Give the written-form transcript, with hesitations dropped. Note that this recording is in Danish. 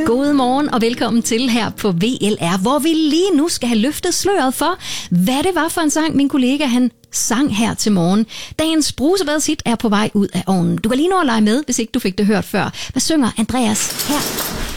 God morgen og velkommen til her på VLR, hvor vi lige nu skal have løftet sløret for, hvad det var for en sang, min kollega han sang her til morgen. Dagens brusebadshit er på vej ud af ovnen. Du kan lige nå at lege med, hvis ikke du fik det hørt før. Hvad synger Andreas her?